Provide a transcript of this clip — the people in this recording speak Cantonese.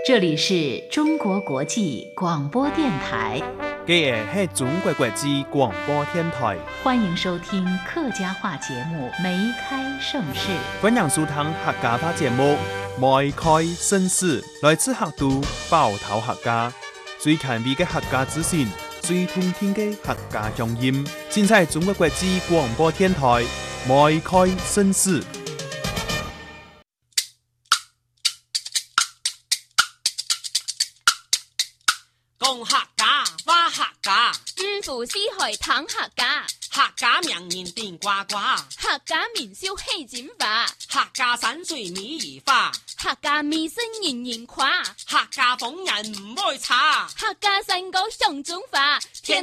这里是中国国际广播电台， 这是中国国际广播电台， 欢迎收听客家话节目《梅开盛世》。 欢迎收听客家话节目《梅开盛世》，来自客都包头客家，最近味嘅客家资讯，最通聽嘅客家鄉音，現在中國國際廣播電台《梅開盛世》。 講客家話客家， 五湖四海談客家， 客家名言電呱呱， 客家面笑戲剪髮， 客家山水美如花， 客家美聲人人誇， 客家風人唔會差， 客家山歌上中華。